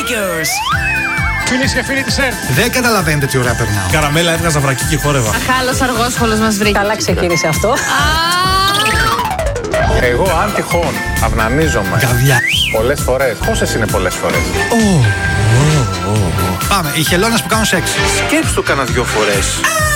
Makers. Φίλες και φίλοι της ΕΡΤ. Δεν καταλαβαίνετε τι ωραία περνάω. Καραμέλα έβγαζα βρακί και χόρευα. Αχάλος αργόσχολος μας βρήκε. Καλά ξεκίνησε αυτό. Εγώ αν τυχόν αυνανίζομαι Καβιά. πολλές φορές. Πόσες είναι πολλές φορές? Πάμε, οι χελώνες που κάνουν σεξ. Σκέψου το κάνα 2 φορές.